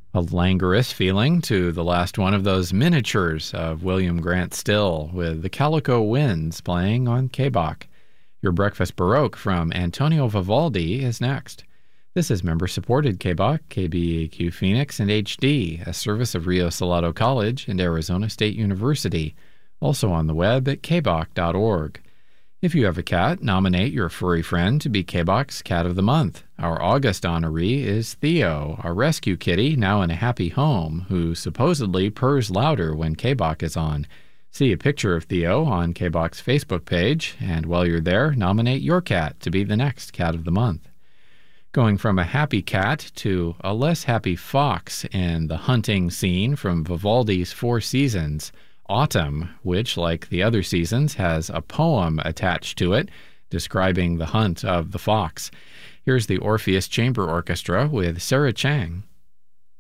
A languorous feeling to the last one of those miniatures of William Grant Still with the Calico Winds playing on KBOC. Your Breakfast Baroque from Antonio Vivaldi is next. This is member-supported KBOC, KBAQ Phoenix, and HD, a service of Rio Salado College and Arizona State University, also on the web at kboc.org. If you have a cat, nominate your furry friend to be KBOC's Cat of the Month. Our August honoree is Theo, a rescue kitty now in a happy home, who supposedly purrs louder when KBOC is on. See a picture of Theo on KBOC's Facebook page, and while you're there, nominate your cat to be the next Cat of the Month. Going from a happy cat to a less happy fox in the hunting scene from Vivaldi's Four Seasons, Autumn, which, like the other seasons, has a poem attached to it describing the hunt of the fox. Here's the Orpheus Chamber Orchestra with Sarah Chang.